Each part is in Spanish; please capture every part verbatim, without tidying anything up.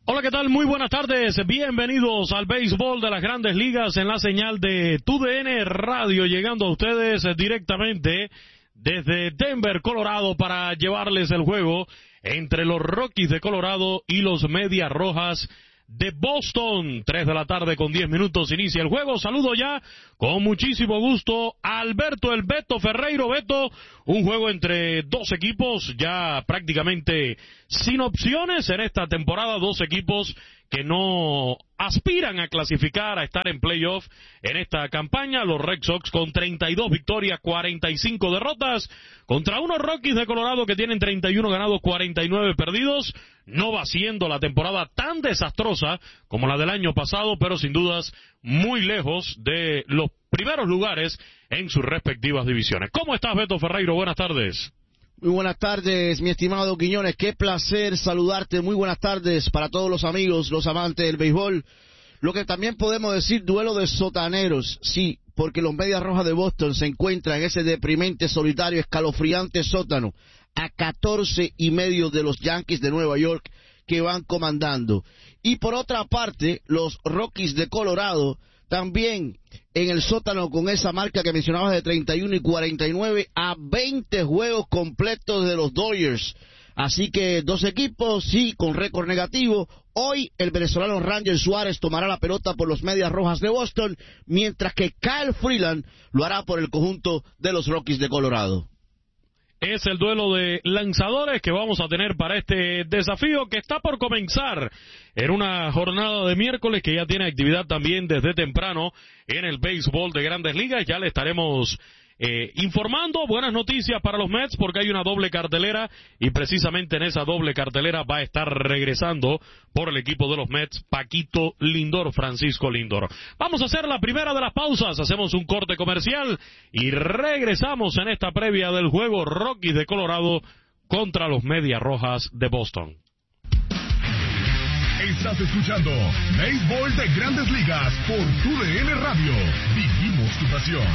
Hola, ¿qué tal? Muy buenas tardes. Bienvenidos al béisbol de las Grandes Ligas en la señal de T U D N Radio, llegando a ustedes directamente desde Denver, Colorado, para llevarles el juego entre los Rockies de Colorado y los Medias Rojas de Boston. Tres de la tarde con diez minutos inicia el juego. Saludo ya con muchísimo gusto a Alberto el Beto Ferreiro. Beto, un juego entre dos equipos ya prácticamente sin opciones en esta temporada, dos equipos que no aspiran a clasificar, a estar en playoff en esta campaña. Los Red Sox con treinta y dos victorias, cuarenta y cinco derrotas, contra unos Rockies de Colorado que tienen treinta y uno ganados, cuarenta y nueve perdidos. No va siendo la temporada tan desastrosa como la del año pasado, pero sin dudas muy lejos de los primeros lugares en sus respectivas divisiones. ¿Cómo estás, Beto Ferreiro? Buenas tardes. Muy buenas tardes, mi estimado Quiñones. Qué placer saludarte. Muy buenas tardes para todos los amigos, los amantes del béisbol. Lo que también podemos decir, duelo de sotaneros. Sí, porque los Medias Rojas de Boston se encuentran en ese deprimente, solitario, escalofriante sótano, a catorce y medio de los Yankees de Nueva York, que van comandando. Y por otra parte, los Rockies de Colorado también en el sótano con esa marca que mencionabas de treinta y uno y cuarenta y nueve, a veinte juegos completos de los Dodgers. Así que dos equipos, sí, con récord negativo. Hoy el venezolano Ranger Suárez tomará la pelota por los Medias Rojas de Boston, mientras que Kyle Freeland lo hará por el conjunto de los Rockies de Colorado. Es el duelo de lanzadores que vamos a tener para este desafío que está por comenzar en una jornada de miércoles que ya tiene actividad también desde temprano en el béisbol de Grandes Ligas. Ya le estaremos eh, informando. Buenas noticias para los Mets porque hay una doble cartelera y precisamente en esa doble cartelera va a estar regresando por el equipo de los Mets Paquito Lindor, Francisco Lindor. Vamos a hacer la primera de las pausas, hacemos un corte comercial y regresamos en esta previa del juego Rockies de Colorado contra los Medias Rojas de Boston. Estás escuchando Béisbol de Grandes Ligas por T U D N Radio. Vivimos tu pasión.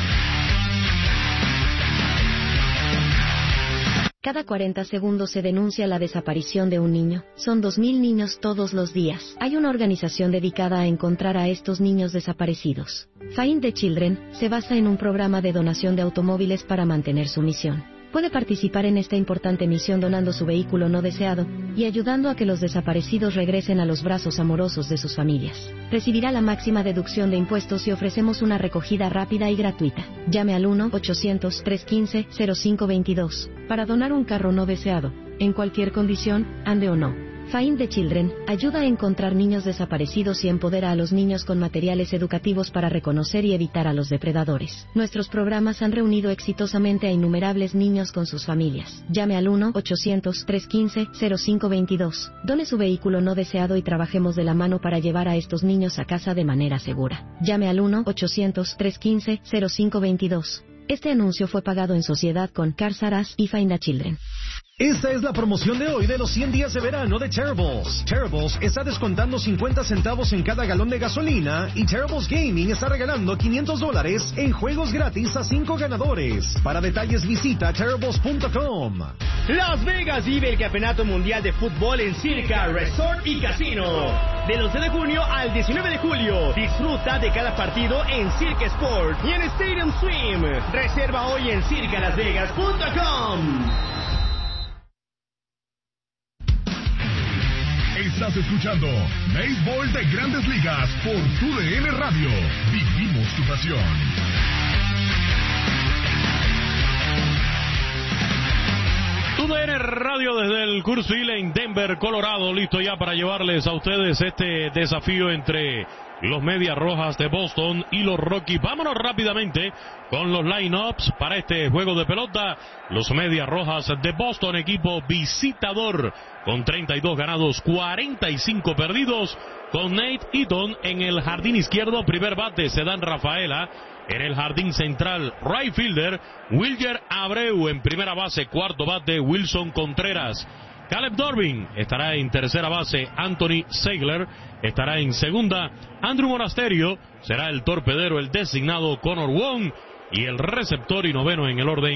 Cada cuarenta segundos se denuncia la desaparición de un niño. Son dos mil niños todos los días. Hay una organización dedicada a encontrar a estos niños desaparecidos. Find the Children se basa en un programa de donación de automóviles para mantener su misión. Puede participar en esta importante misión donando su vehículo no deseado y ayudando a que los desaparecidos regresen a los brazos amorosos de sus familias. Recibirá la máxima deducción de impuestos y ofrecemos una recogida rápida y gratuita. Llame al uno ochocientos, trescientos quince, cero cinco veintidós para donar un carro no deseado, en cualquier condición, ande o no. Find the Children ayuda a encontrar niños desaparecidos y empodera a los niños con materiales educativos para reconocer y evitar a los depredadores. Nuestros programas han reunido exitosamente a innumerables niños con sus familias. Llame al uno ochocientos, trescientos quince, cero cinco veintidós. Done su vehículo no deseado y trabajemos de la mano para llevar a estos niños a casa de manera segura. Llame al uno ochocientos, trescientos quince, cero cinco veintidós. Este anuncio fue pagado en sociedad con Cars R Us y Find the Children. Esta es la promoción de hoy de los cien días de verano de Terribles. Terribles está descontando cincuenta centavos en cada galón de gasolina y Terribles Gaming está regalando quinientos dólares en juegos gratis a cinco ganadores. Para detalles visita terribles punto com. Las Vegas vive el Campeonato Mundial de Fútbol en Circa Resort y Casino. Del once de junio al diecinueve de julio, disfruta de cada partido en Circa Sport y en Stadium Swim. Reserva hoy en circa las vegas punto com. Estás escuchando Béisbol de Grandes Ligas por T U D N Radio. Vivimos tu pasión. T U D N Radio desde el Coors Field en Denver, Colorado, listo ya para llevarles a ustedes este desafío entre los Medias Rojas de Boston y los Rockies. Vámonos rápidamente con los line-ups para este juego de pelota. Los Medias Rojas de Boston, equipo visitador, con treinta y dos ganados, cuarenta y cinco perdidos, con Nate Eaton en el jardín izquierdo, primer bate, Cedán Rafaela. En el jardín central, right fielder, Wilyer Abreu. En primera base, cuarto bate, Wilson Contreras. Caleb Durbin estará en tercera base, Anthony Seigler estará en segunda, Andrew Monasterio será el torpedero, el designado Connor Wong, y el receptor y noveno en el orden,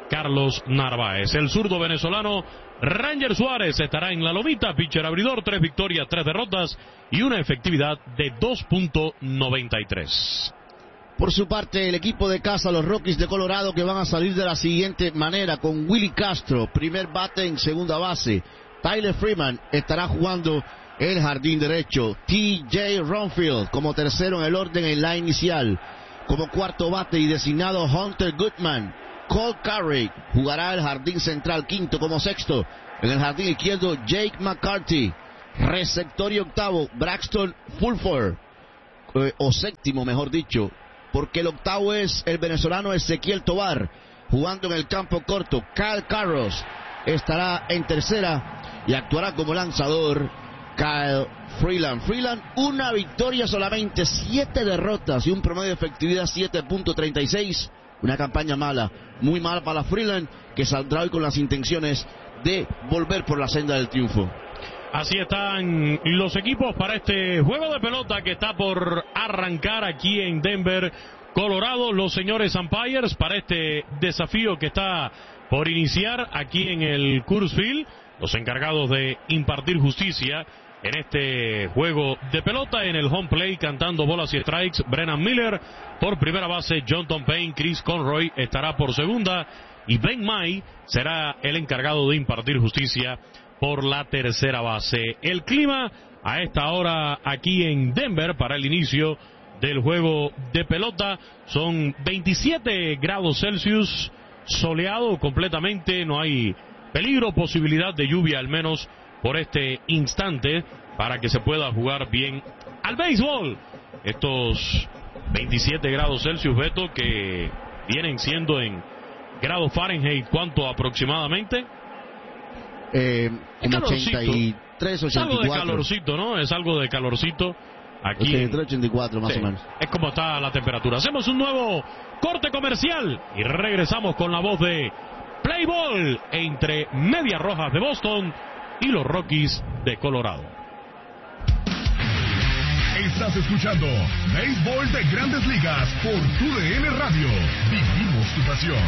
Carlos Narváez. El zurdo venezolano Ranger Suárez estará en la lomita, pitcher abridor, tres victorias, tres derrotas y una efectividad de dos punto noventa y tres. Por su parte, el equipo de casa, los Rockies de Colorado, que van a salir de la siguiente manera, con Willie Castro, primer bate en segunda base. Tyler Freeman estará jugando el jardín derecho. T J Ronfield como tercero en el orden en la inicial. Como cuarto bate y designado Hunter Goodman. Cole Carrick jugará el jardín central, quinto como sexto. En el jardín izquierdo, Jake McCarthy. Receptor y octavo, Braxton Fulford, eh, o séptimo mejor dicho, porque el octavo es el venezolano Ezequiel Tovar, jugando en el campo corto. Kyle Carros estará en tercera y actuará como lanzador Kyle Freeland. Freeland, una victoria solamente, siete derrotas y un promedio de efectividad siete punto treinta y seis. Una campaña mala, muy mala para Freeland, que saldrá hoy con las intenciones de volver por la senda del triunfo. Así están los equipos para este juego de pelota que está por arrancar aquí en Denver, Colorado. Los señores umpires para este desafío que está por iniciar aquí en el Coors Field, los encargados de impartir justicia en este juego de pelota. En el home play, cantando bolas y strikes, Brennan Miller por primera base, Jonathan Payne, Chris Conroy estará por segunda y Ben May será el encargado de impartir justicia por la tercera base. El clima a esta hora aquí en Denver para el inicio del juego de pelota son veintisiete grados Celsius, soleado completamente, no hay peligro, posibilidad de lluvia al menos por este instante para que se pueda jugar bien al béisbol. Estos veintisiete grados Celsius, Beto, que vienen siendo en grados Fahrenheit, ¿cuánto aproximadamente? Eh, como ochenta y tres, ochenta y cuatro. Es algo de calorcito, ¿no? Es algo de calorcito aquí. ochenta y tres, ochenta y cuatro más sí, o menos. Es como está la temperatura. Hacemos un nuevo corte comercial y regresamos con la voz de Play Ball entre Medias Rojas de Boston y los Rockies de Colorado. Estás escuchando Béisbol de Grandes Ligas por Tu D N Radio. Vivimos tu pasión.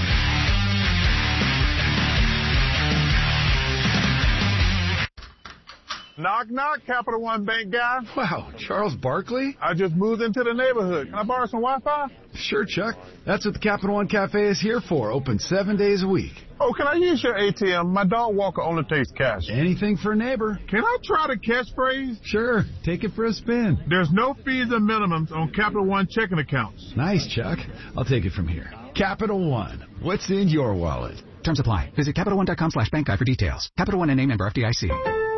Knock, knock, Capital One Bank guy. Wow, Charles Barkley? I just moved into the neighborhood. Can I borrow some Wi-Fi? Sure, Chuck. That's what the Capital One Cafe is here for, open seven days a week. Oh, can I use your A T M? My dog Walker only takes cash. Anything for a neighbor. Can I try the catchphrase? Sure, take it for a spin. There's no fees and minimums on Capital One checking accounts. Nice, Chuck. I'll take it from here. Capital One, what's in your wallet? Terms apply. Visit CapitalOne.com slash bank guide for details. Capital One and name member F D I C.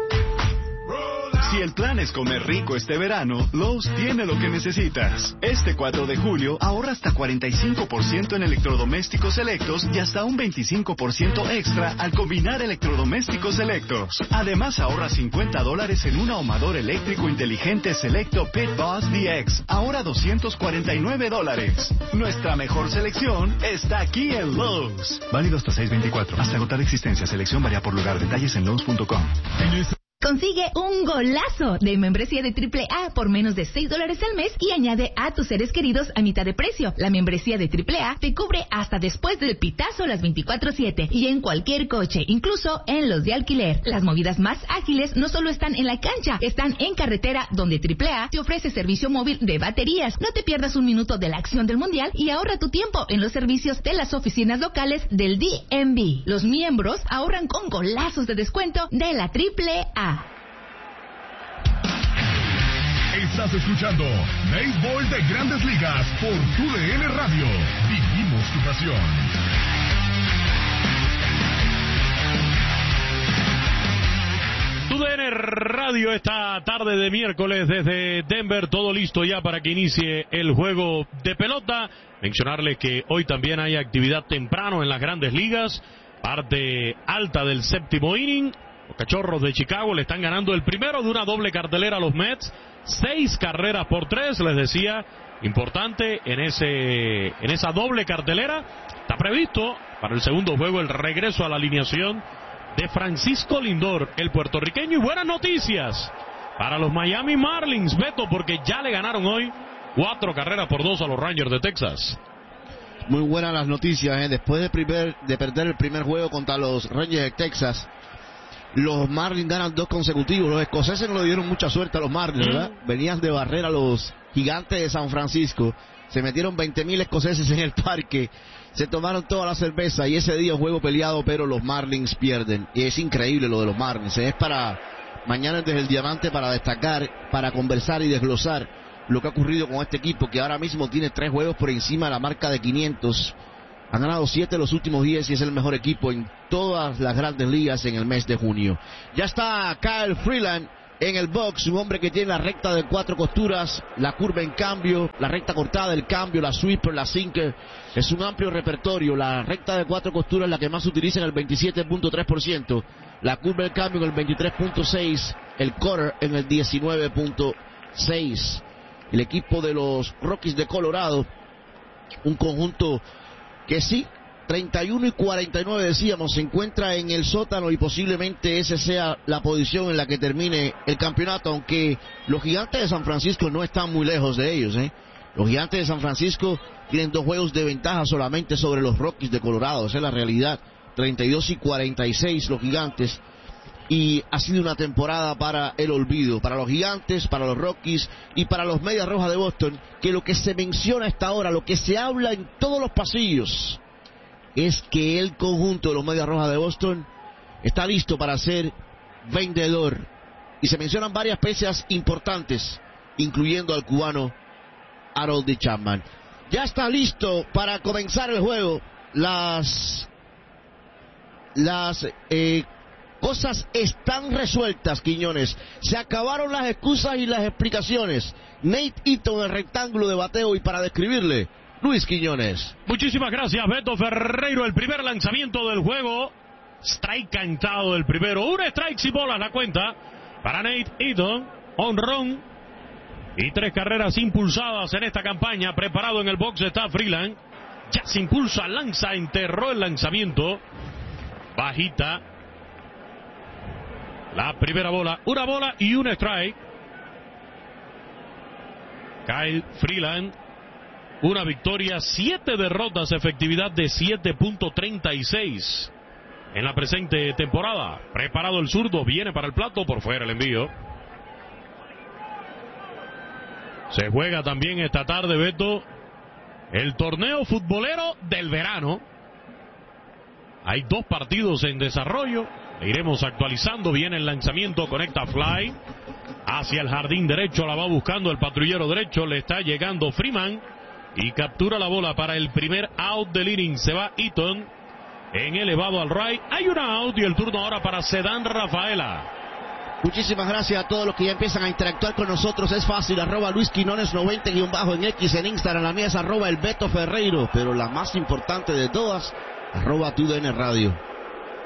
Si el plan es comer rico este verano, Lowe's tiene lo que necesitas. Este cuatro de julio ahorra hasta cuarenta y cinco por ciento en electrodomésticos selectos y hasta un veinticinco por ciento extra al combinar electrodomésticos selectos. Además ahorra cincuenta dólares en un ahumador eléctrico inteligente selecto Pit Boss D X, ahora doscientos cuarenta y nueve dólares. Nuestra mejor selección está aquí en Lowe's. Válido hasta seis veinticuatro. Hasta agotar existencia. Selección varía por lugar. Detalles en Lowe's punto com. Consigue un golazo de membresía de triple A por menos de seis dólares al mes y añade a tus seres queridos a mitad de precio. La membresía de triple A te cubre hasta después del pitazo las veinticuatro siete y en cualquier coche, incluso en los de alquiler. Las movidas más ágiles no solo están en la cancha, están en carretera, donde triple A te ofrece servicio móvil de baterías. No te pierdas un minuto de la acción del mundial y ahorra tu tiempo en los servicios de las oficinas locales del D M V. Los miembros ahorran con golazos de descuento de la triple A. Estás escuchando Béisbol de Grandes Ligas por Tu D N Radio. Vivimos tu pasión. Tu D N Radio esta tarde de miércoles desde Denver, todo listo ya para que inicie el juego de pelota. Mencionarles que hoy también hay actividad temprano en las Grandes Ligas, parte alta del séptimo inning. Los Cachorros de Chicago le están ganando el primero de una doble cartelera a los Mets, seis carreras por tres, les decía, importante en ese en esa doble cartelera. Está previsto para el segundo juego el regreso a la alineación de Francisco Lindor, el puertorriqueño, y buenas noticias para los Miami Marlins, Beto, porque ya le ganaron hoy cuatro carreras por dos a los Rangers de Texas. Muy buenas las noticias, ¿eh? Después de, primer, de perder el primer juego contra los Rangers de Texas, los Marlins ganan dos consecutivos. Los escoceses no le dieron mucha suerte a los Marlins, ¿verdad? Mm. Venían de barrer a los Gigantes de San Francisco. Se metieron veinte mil escoceses en el parque. Se tomaron toda la cerveza y ese día un juego peleado, pero los Marlins pierden. Y es increíble lo de los Marlins. Es para mañana desde el Diamante para destacar, para conversar y desglosar lo que ha ocurrido con este equipo que ahora mismo tiene tres juegos por encima de la marca de quinientos. Han ganado siete los últimos diez y es el mejor equipo en todas las grandes ligas en el mes de junio. Ya está Kyle Freeland en el box, un hombre que tiene la recta de cuatro costuras, la curva en cambio, la recta cortada, el cambio, la sweeper, la sinker. Es un amplio repertorio. La recta de cuatro costuras es la que más se utiliza en el veintisiete punto tres por ciento. La curva en cambio en el veintitrés punto seis por ciento. El quarter en el diecinueve punto seis por ciento. El equipo de los Rockies de Colorado, un conjunto que sí, treinta y uno y cuarenta y nueve decíamos, se encuentra en el sótano y posiblemente esa sea la posición en la que termine el campeonato, aunque los Gigantes de San Francisco no están muy lejos de ellos, ¿eh? Los Gigantes de San Francisco tienen dos juegos de ventaja solamente sobre los Rockies de Colorado, esa es la realidad, treinta y dos y cuarenta y seis los Gigantes. Y ha sido una temporada para el olvido, para los Gigantes, para los Rockies y para los Medias Rojas de Boston, que lo que se menciona hasta ahora, lo que se habla en todos los pasillos, es que el conjunto de los Medias Rojas de Boston está listo para ser vendedor. Y se mencionan varias piezas importantes, incluyendo al cubano Harold Chapman. Ya está listo para comenzar el juego. Las... Las... Eh, cosas están resueltas, Quiñones. Se acabaron las excusas y las explicaciones. Nate Eaton en el rectángulo de bateo y para describirle, Luis Quiñones. Muchísimas gracias, Beto Ferreiro. El primer lanzamiento del juego. Strike cantado el primero. Un strike sin bolas la cuenta para Nate Eaton. Honrón y tres carreras impulsadas en esta campaña. Preparado en el box está Freeland. Ya se impulsa, lanza, enterró el lanzamiento. Bajita. La primera bola, una bola y un strike. Kyle Freeland, una victoria, siete derrotas, efectividad de siete punto treinta y seis en la presente temporada. Preparado el zurdo, viene para el plato, por fuera el envío. Se juega también esta tarde, Beto, el torneo futbolero del verano. Hay dos partidos en desarrollo. Iremos actualizando. Viene el lanzamiento, conecta fly hacia el jardín derecho, la va buscando el patrullero derecho, le está llegando Freeman y captura la bola para el primer out del inning. Se va Eaton en elevado al right, hay una out y el turno ahora para Cedán Rafaela. Muchísimas gracias a todos los que ya empiezan a interactuar con nosotros. Es fácil, arroba Luis Quinones noventa guión bajo en X, en Instagram. La mía es arroba el Beto Ferreiro, pero la más importante de todas, arroba tu D N Radio.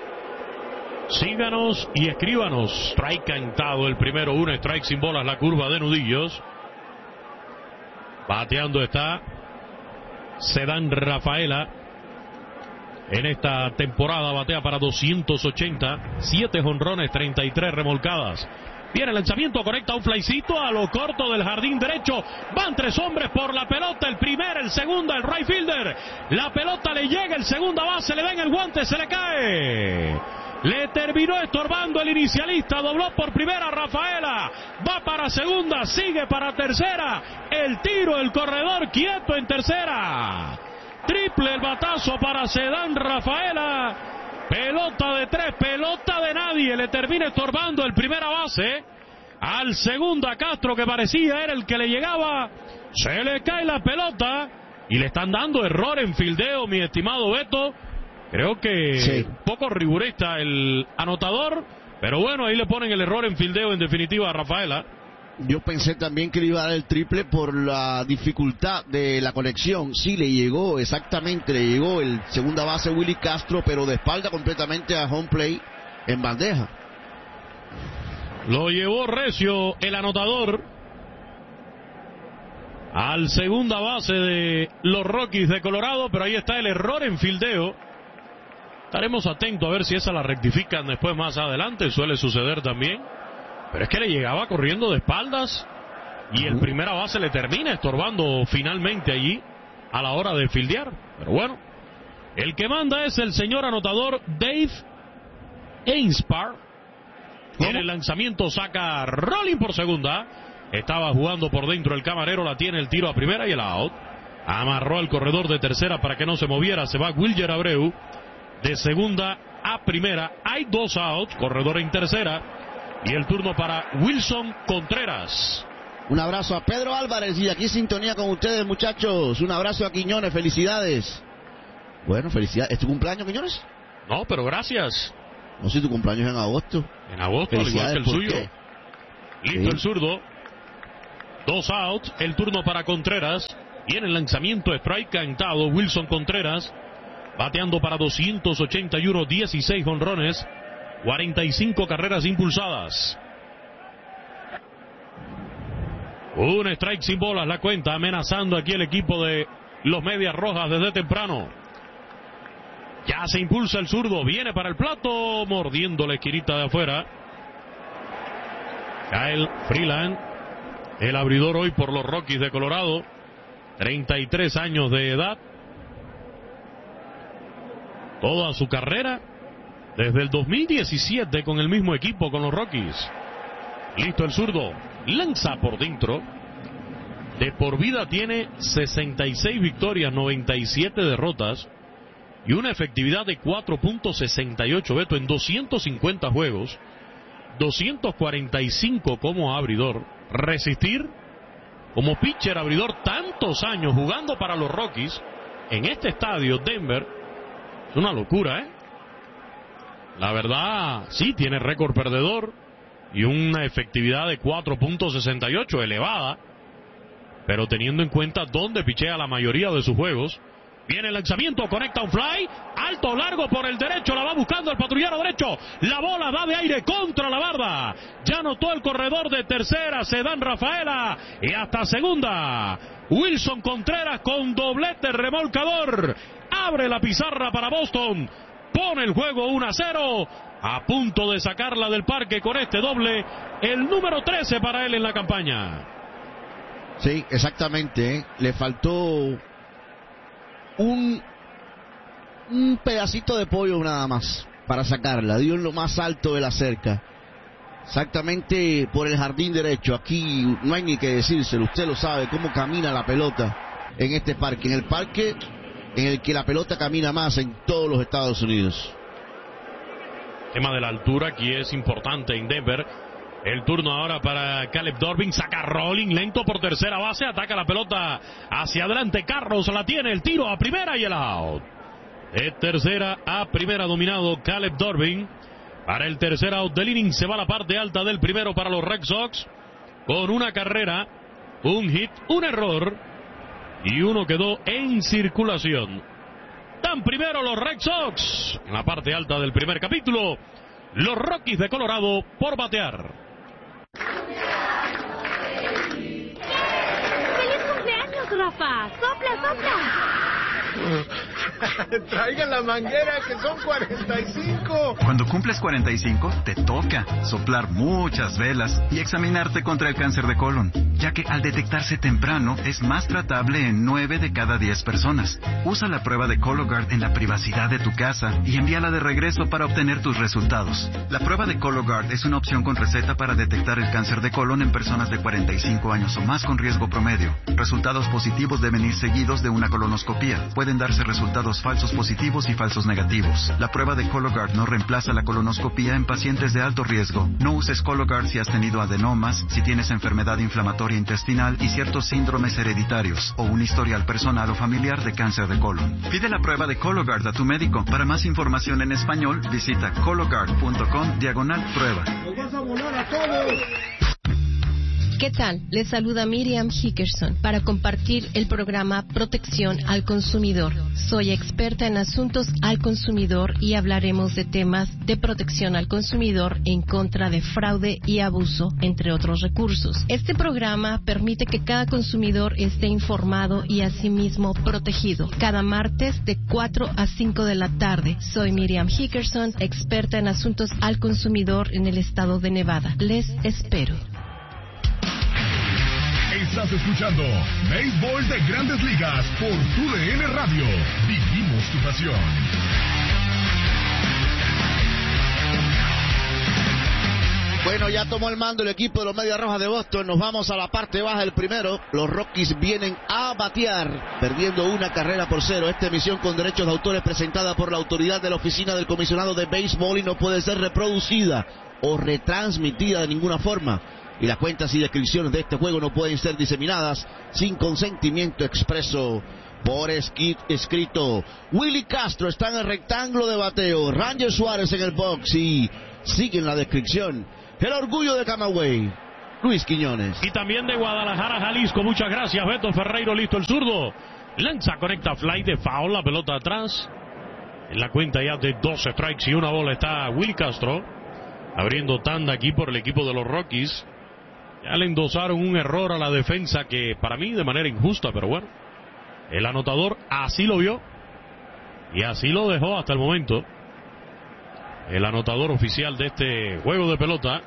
Síganos y escríbanos. Strike cantado el primero, un strike sin bolas, la curva de nudillos. Bateando está Cedán Rafaela. En esta temporada batea para doscientos ochenta, siete jonrones, treinta y tres remolcadas. Viene el lanzamiento, conecta un flycito a lo corto del jardín derecho. Van tres hombres por la pelota, el primer, el segundo, el right fielder. La pelota le llega, el segunda base, le dan el guante, se le cae. Le terminó estorbando el inicialista, dobló por primera Rafaela, va para segunda, sigue para tercera, el tiro, el corredor quieto en tercera, triple el batazo para Cedán Rafaela, pelota de tres, pelota de nadie, le termina estorbando el primera base, al segundo a Castro que parecía era el que le llegaba, se le cae la pelota y le están dando error en fildeo, mi estimado Beto. Creo que sí. Poco rigurista el anotador, pero bueno, ahí le ponen el error en fildeo en definitiva a Rafaela. Yo pensé también que le iba a dar el triple por la dificultad de la conexión. Sí, le llegó, exactamente, le llegó el segunda base Willy Castro, pero de espalda completamente a home play en bandeja. Lo llevó recio el anotador al segunda base de los Rockies de Colorado, pero ahí está el error en fildeo. Estaremos atentos a ver si esa la rectifican después más adelante, suele suceder también. Pero es que le llegaba corriendo de espaldas y el primera base le termina estorbando finalmente allí. a la hora de fildear. Pero bueno, el que manda es el señor anotador Dave Ainspar. En el lanzamiento saca Rolling por segunda. Estaba jugando por dentro el camarero, la tiene el tiro a primera y el out. Amarró al corredor de tercera para que no se moviera. Se va Wilyer Abreu de segunda a primera. Hay dos outs, corredor en tercera. Y el turno para Wilson Contreras. Un abrazo a Pedro Álvarez y aquí sintonía con ustedes, muchachos. Un abrazo a Quiñones, felicidades. Bueno, felicidades. ¿Es tu cumpleaños, Quiñones? No, pero gracias. No, si tu cumpleaños es en agosto. En agosto, al igual que el suyo. Qué? Listo sí. El zurdo. Dos outs, el turno para Contreras. Y en el lanzamiento, strike cantado, Wilson Contreras. Bateando para doscientos ochenta y uno, dieciséis jonrones, cuarenta y cinco carreras impulsadas. Un strike sin bolas, la cuenta, amenazando aquí el equipo de los Medias Rojas desde temprano. Ya se impulsa el zurdo, viene para el plato, mordiendo la esquinita de afuera. Kyle Freeland, el abridor hoy por los Rockies de Colorado, treinta y tres años de edad. Toda su carrera desde el dos mil diecisiete con el mismo equipo, con los Rockies. Listo el zurdo, lanza por dentro. De por vida tiene sesenta y seis victorias, noventa y siete derrotas y una efectividad de cuatro punto sesenta y ocho, Beto, en doscientos cincuenta juegos, doscientos cuarenta y cinco como abridor. Resistir como pitcher abridor tantos años jugando para los Rockies en este estadio, Denver, es una locura, ¿eh? La verdad, sí, tiene récord perdedor y una efectividad de cuatro punto sesenta y ocho, elevada, pero teniendo en cuenta dónde pichea la mayoría de sus juegos. Viene el lanzamiento, conecta un fly, alto, largo por el derecho, la va buscando el patrullero derecho, la bola va de aire contra la barda, ya anotó el corredor de tercera, Sedán Rafaela, y hasta segunda, Wilson Contreras con doblete remolcador, abre la pizarra para Boston, pone el juego uno a cero, a punto de sacarla del parque con este doble, el número trece para él en la campaña. Sí, exactamente, ¿eh? Le faltó Un, un pedacito de pollo nada más para sacarla, dio en lo más alto de la cerca, exactamente por el jardín derecho. Aquí no hay ni que decírselo, usted lo sabe cómo camina la pelota en este parque, en el parque en el que la pelota camina más en todos los Estados Unidos. El tema de la altura aquí es importante en Denver. El turno ahora para Caleb Dorbin, saca Rolling lento por tercera base, ataca la pelota hacia adelante, Carros la tiene, el tiro a primera y el out. De tercera a primera dominado Caleb Dorbin. Para el tercer out del inning se va a la parte alta del primero para los Red Sox, con una carrera, un hit, un error y uno quedó en circulación. Dan primero los Red Sox en la parte alta del primer capítulo, los Rockies de Colorado por batear. ¡Feliz cumpleaños, Rafa! ¡Sopla, sopla! Traigan la manguera, que son cuarenta y cinco. Cuando cumples cuarenta y cinco, te toca soplar muchas velas y examinarte contra el cáncer de colon, ya que al detectarse temprano es más tratable en nueve de cada diez personas. Usa la prueba de Cologuard en la privacidad de tu casa y envíala de regreso para obtener tus resultados. La prueba de Cologuard es una opción con receta para detectar el cáncer de colon en personas de cuarenta y cinco años o más con riesgo promedio. Resultados positivos deben ir seguidos de una colonoscopía. Pueden darse resultados falsos positivos y falsos negativos. La prueba de Cologuard no reemplaza la colonoscopía en pacientes de alto riesgo. No uses Cologuard si has tenido adenomas, si tienes enfermedad inflamatoria intestinal y ciertos síndromes hereditarios o un historial personal o familiar de cáncer de colon. Pide la prueba de Cologuard a tu médico. Para más información en español, visita cologuard punto com diagonal prueba. ¡Nos vas a volar a todos! ¿Qué tal? Les saluda Miriam Hickerson para compartir el programa Protección al Consumidor. Soy experta en asuntos al consumidor y hablaremos de temas de protección al consumidor en contra de fraude y abuso, entre otros recursos. Este programa permite que cada consumidor esté informado y asimismo protegido. Cada martes de cuatro a cinco de la tarde. Soy Miriam Hickerson, experta en asuntos al consumidor en el estado de Nevada. Les espero. Estás escuchando Béisbol de Grandes Ligas por Tu D N Radio. Vivimos tu pasión. Bueno, ya tomó el mando el equipo de los Medias Rojas de Boston. Nos vamos a la parte baja del primero. Los Rockies vienen a batear, perdiendo una carrera por cero. Esta emisión con derechos de autor es presentada por la autoridad de la Oficina del Comisionado de Béisbol y no puede ser reproducida o retransmitida de ninguna forma. Y las cuentas y descripciones de este juego no pueden ser diseminadas sin consentimiento expreso por escrito. Willie Castro está en el rectángulo de bateo. Ranger Suárez en el box y sigue en la descripción el orgullo de Camagüey, Luis Quiñones. Y también de Guadalajara, Jalisco. Muchas gracias, Beto Ferreiro. Listo el zurdo. Lanza, conecta, fly de foul, la pelota atrás. En la cuenta ya de dos strikes y una bola está Willie Castro. Abriendo tanda aquí por el equipo de los Rockies. Ya le endosaron un error a la defensa que para mí de manera injusta, pero bueno. El anotador así lo vio. Y así lo dejó hasta el momento. El anotador oficial de este juego de pelota.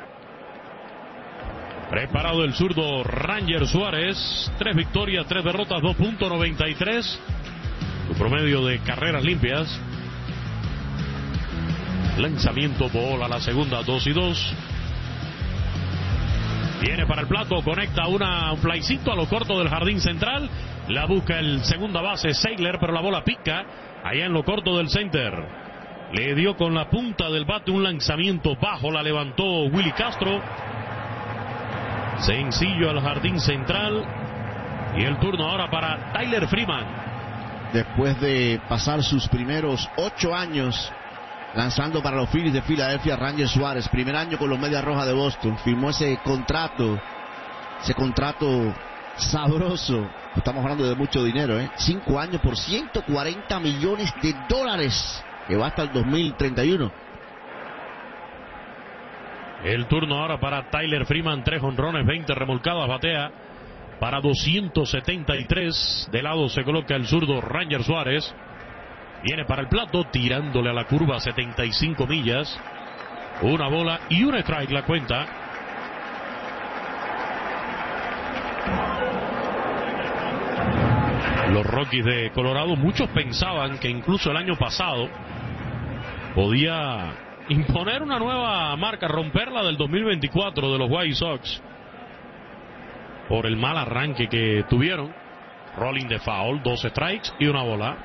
Preparado el zurdo Ranger Suárez. Tres victorias, tres derrotas, dos punto noventa y tres. Su promedio de carreras limpias. Lanzamiento, bola, la segunda, dos y dos. Viene para el plato, conecta una, un flycito a lo corto del jardín central. La busca el segunda base Seigler, pero la bola pica allá en lo corto del center. Le dio con la punta del bate un lanzamiento bajo, la levantó Willie Castro. Sencillo al jardín central. Y el turno ahora para Tyler Freeman. Después de pasar sus primeros ocho años lanzando para los Phillies de Filadelfia, Ranger Suárez, primer año con los Medias Rojas de Boston, firmó ese contrato, ese contrato sabroso. Estamos hablando de mucho dinero, ¿eh? Cinco años por ciento cuarenta millones de dólares. Que va hasta el dos mil treinta y uno. El turno ahora para Tyler Freeman. Tres jonrones, veinte remolcadas. Batea para doscientos setenta y tres. De lado se coloca el zurdo Ranger Suárez. Viene para el plato, tirándole a la curva setenta y cinco millas. Una bola y un strike la cuenta. Los Rockies de Colorado, muchos pensaban que incluso el año pasado podía imponer una nueva marca, romper la del dos mil veinticuatro de los White Sox por el mal arranque que tuvieron. Rolling de foul, dos strikes y una bola.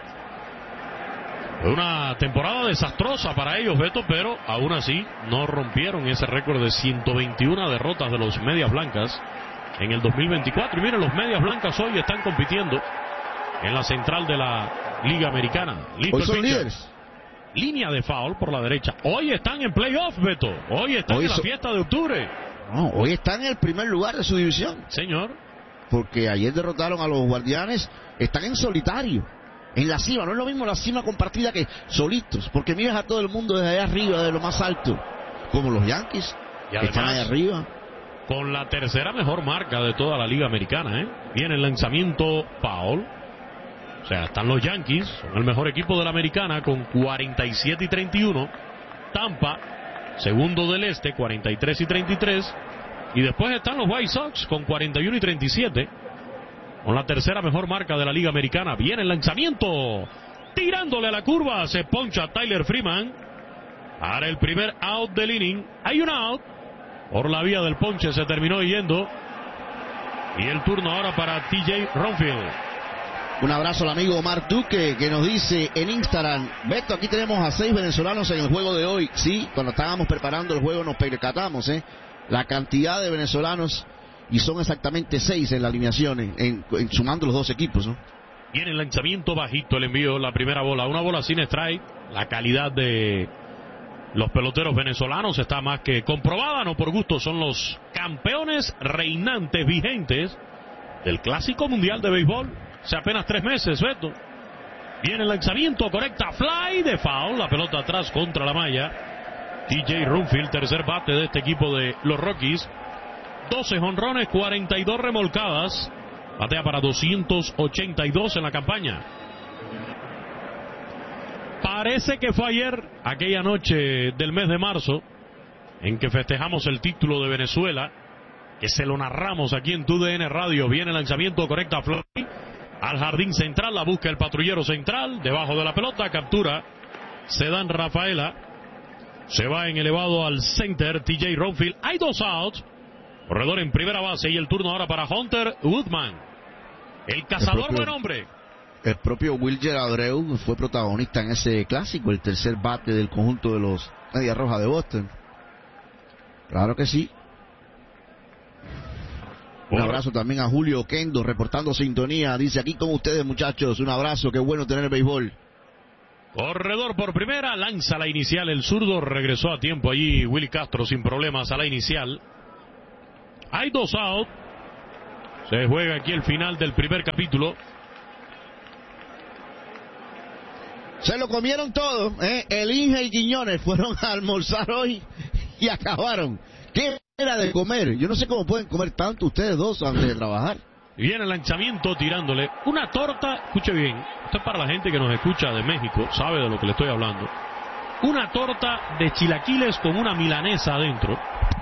Fue una temporada desastrosa para ellos, Beto, pero aún así no rompieron ese récord de ciento veintiuna derrotas de los Medias Blancas en el dos mil veinticuatro. Y miren, los Medias Blancas hoy están compitiendo en la central de la Liga Americana. Listo hoy el son pitcher. líderes. Línea de foul por la derecha. Hoy están en playoff, Beto. Hoy están Hoy en la so... fiesta de octubre. No, hoy están en el primer lugar de su división. Señor. Porque ayer derrotaron a los Guardianes. Están en solitario. En la cima. No es lo mismo la cima compartida que solitos. Porque miras a todo el mundo desde allá arriba, de lo más alto. Como los Yankees. Y además, están allá arriba. Con la tercera mejor marca de toda la Liga Americana, ¿eh? Viene el lanzamiento foul. O sea, están los Yankees, son el mejor equipo de la Americana con cuarenta y siete y treinta y uno. Tampa, segundo del este, cuarenta y tres y treinta y tres. Y después están los White Sox con cuarenta y uno y treinta y siete. Con la tercera mejor marca de la Liga Americana. Viene el lanzamiento. Tirándole a la curva, se poncha Tyler Freeman. Para el primer out del inning. Hay un out. Por la vía del ponche se terminó yendo. Y el turno ahora para T J Ronfield. Un abrazo al amigo Omar Duque, que nos dice en Instagram: Beto, aquí tenemos a seis venezolanos en el juego de hoy. Sí, cuando estábamos preparando el juego nos percatamos, ¿eh? La cantidad de venezolanos, y son exactamente seis en la alineación, en, en, en sumando los dos equipos, ¿no? Viene el lanzamiento bajito, el envío, la primera bola. Una bola sin strike. La calidad de los peloteros venezolanos está más que comprobada, no por gusto. Son los campeones reinantes vigentes del Clásico Mundial de Béisbol. Hace apenas tres meses, Beto. Viene el lanzamiento, correcta, fly de foul. La pelota atrás contra la malla. T J Ronfield, tercer bate de este equipo de los Rockies. doce jonrones, cuarenta y dos remolcadas. Batea para doscientos ochenta y dos en la campaña. Parece que fue ayer, aquella noche del mes de marzo, en que festejamos el título de Venezuela que se lo narramos aquí en T U D N Radio. Viene el lanzamiento, conecta Floyd al jardín central, la busca el patrullero central, debajo de la pelota, captura, se dan Rafaela, se va en elevado al center, T J Ronfield, hay dos outs, corredor en primera base y el turno ahora para Hunter Woodman, el cazador, el propio, buen hombre. El propio Wilyer Abreu fue protagonista en ese clásico, el tercer bate del conjunto de los Medias Rojas de Boston. Claro que sí. Un abrazo también a Julio Kendo, reportando sintonía. Dice, aquí con ustedes, muchachos. Un abrazo, qué bueno tener el béisbol. Corredor por primera, lanza la inicial. El zurdo regresó a tiempo allí. Willy Castro sin problemas a la inicial. Hay dos out. Se juega aquí el final del primer capítulo. Se lo comieron todo, ¿eh? El Inge y Quiñones fueron a almorzar hoy y acabaron. ¿Qué era de comer? Yo no sé cómo pueden comer tanto ustedes dos antes de trabajar. Y viene el lanzamiento tirándole una torta. Escuche bien, esto es para la gente que nos escucha de México, sabe de lo que le estoy hablando. Una torta de chilaquiles con una milanesa adentro.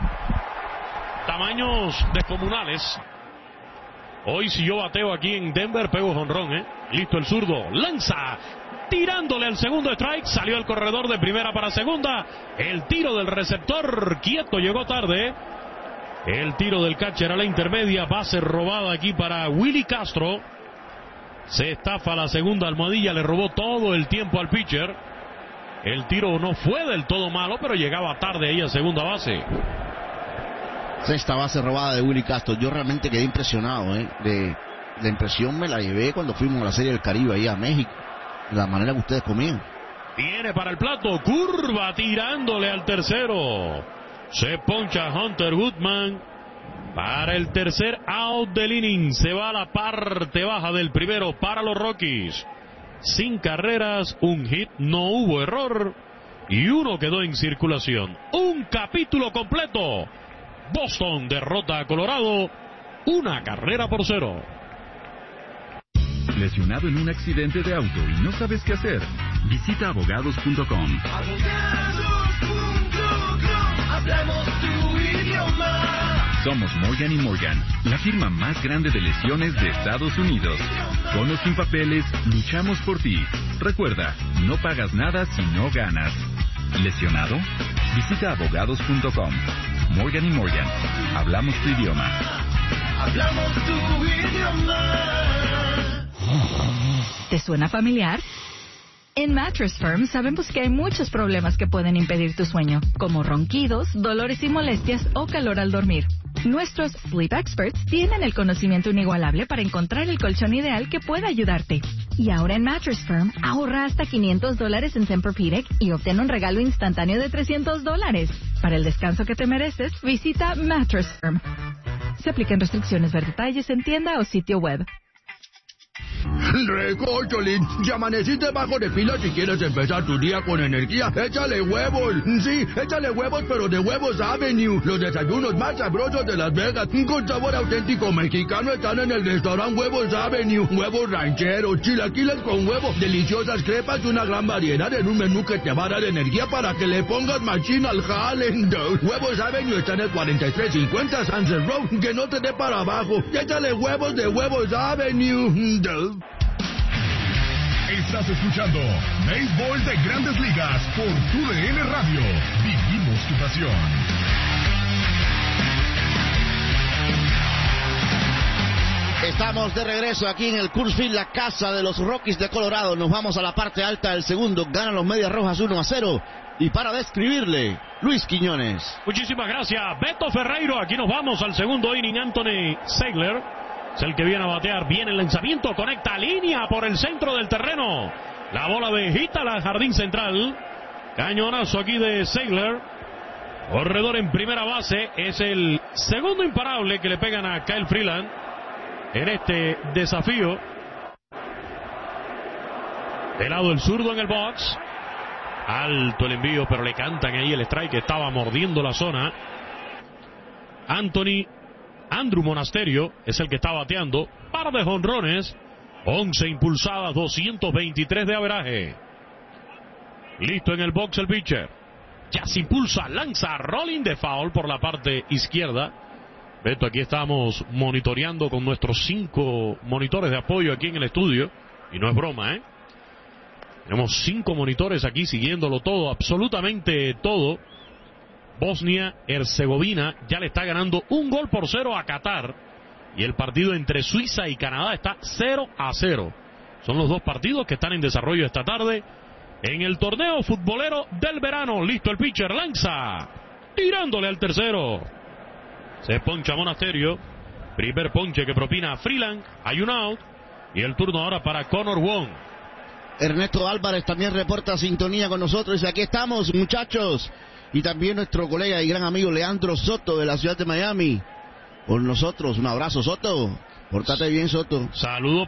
Tamaños descomunales. Hoy si yo bateo aquí en Denver, pego jonrón, ¿eh? Listo el zurdo, lanza. Tirándole al segundo strike, salió el corredor de primera para segunda. El tiro del receptor, quieto, llegó tarde. El tiro del catcher a la intermedia, base robada aquí para Willy Castro. Se estafa la segunda almohadilla, le robó todo el tiempo al pitcher. El tiro no fue del todo malo, pero llegaba tarde ahí a segunda base. Sexta base robada de Willy Castro. Yo realmente quedé impresionado, ¿eh? De, la impresión me la llevé cuando fuimos a la Serie del Caribe ahí a México. La manera que ustedes comían. Viene para el plato, curva tirándole al tercero. Se poncha Hunter Woodman para el tercer out del inning. Se va a la parte baja del primero para los Rockies. Sin carreras, un hit, no hubo error y uno quedó en circulación. Un capítulo completo. Boston derrota a Colorado, una carrera por cero. ¿Lesionado en un accidente de auto y no sabes qué hacer? Visita abogados punto com. abogados punto com, hablamos tu idioma. Somos Morgan y Morgan, la firma más grande de lesiones de Estados Unidos. Con o sin papeles, luchamos por ti. Recuerda, no pagas nada si no ganas. ¿Lesionado? Visita abogados punto com. Morgan y Morgan, hablamos tu idioma. Hablamos tu idioma. ¿Te suena familiar? En Mattress Firm sabemos que hay muchos problemas que pueden impedir tu sueño, como ronquidos, dolores y molestias o calor al dormir. Nuestros Sleep Experts tienen el conocimiento inigualable para encontrar el colchón ideal que pueda ayudarte. Y ahora en Mattress Firm, ahorra hasta quinientos dólares en Tempur-Pedic y obtén un regalo instantáneo de trescientos dólares. Para el descanso que te mereces, visita Mattress Firm. Se aplican restricciones, ver detalles en tienda o sitio web. Recócholín, ya amaneciste bajo de pila si quieres empezar tu día con energía. Échale huevos, sí, échale huevos, pero de Huevos Avenue. Los desayunos más sabrosos de Las Vegas, con sabor auténtico mexicano, están en el restaurante Huevos Avenue. Huevos rancheros, chilaquiles con huevo, deliciosas crepas y una gran variedad en un menú que te va a dar energía para que le pongas machina al jale. Huevos Avenue está en el cuarenta y tres cincuenta Sunset Road, que no te dé para abajo. Échale huevos de Huevos Avenue. Estás escuchando Béisbol de Grandes Ligas por T D N Radio. Vivimos tu pasión. Estamos de regreso aquí en el Coors Field, la casa de los Rockies de Colorado. Nos vamos a la parte alta del segundo. Ganan los Medias Rojas uno a cero. Y para describirle, Luis Quiñones. Muchísimas gracias, Beto Ferreiro. Aquí nos vamos al segundo inning. Anthony Ziegler es el que viene a batear. Viene el lanzamiento, conecta línea por el centro del terreno. La bola de Gita al jardín central. Cañonazo aquí de Ziegler. Corredor en primera base. Es el segundo imparable que le pegan a Kyle Freeland en este desafío. De lado el zurdo en el box. Alto el envío, pero le cantan ahí el strike. Estaba mordiendo la zona. Anthony Andrew Monasterio es el que está bateando. Par de jonrones, once impulsadas, doscientos veintitrés de averaje. Listo en el box el pitcher. Ya se impulsa, lanza rolling de foul por la parte izquierda. Beto, aquí estamos monitoreando con nuestros cinco monitores de apoyo aquí en el estudio. Y no es broma, ¿eh? Tenemos cinco monitores aquí siguiéndolo todo, absolutamente todo. Bosnia-Herzegovina ya le está ganando un gol por cero a Qatar. Y el partido entre Suiza y Canadá está cero a cero. Son los dos partidos que están en desarrollo esta tarde en el torneo futbolero del verano. Listo el pitcher, lanza, tirándole al tercero. Se poncha Monasterio. Primer ponche que propina Freeland. Hay un out. Y el turno ahora para Connor Wong. Ernesto Álvarez también reporta sintonía con nosotros. Dice, aquí estamos, muchachos. Y también nuestro colega y gran amigo Leandro Soto de la ciudad de Miami. Con nosotros, un abrazo, Soto. Pórtate bien, Soto. Saludos